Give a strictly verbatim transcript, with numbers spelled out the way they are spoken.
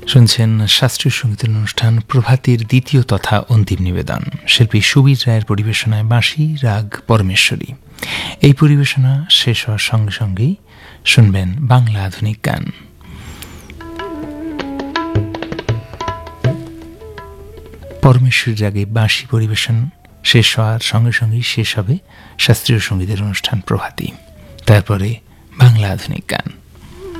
শুনছেন শাস্ত্রীয় সঙ্গীতের অনুষ্ঠান প্রভাতীর দ্বিতীয় তথা অন্তিম নিবেদন। শিল্পী সুবীর রায়ের পরিবেশনায় বাঁশি রাগ পরমেশ্বরী। এই পরিবেশনা শেষ হওয়ার সঙ্গে সঙ্গেই শুনবেন বাংলা আধুনিক গান। পরমেশ্বরী রাগে বাঁশি পরিবেশন শেষ হওয়ার সঙ্গে সঙ্গেই শেষ হবে শাস্ত্রীয় সঙ্গীতের অনুষ্ঠান প্রভাতী। তারপরে বাংলা আধুনিক গান।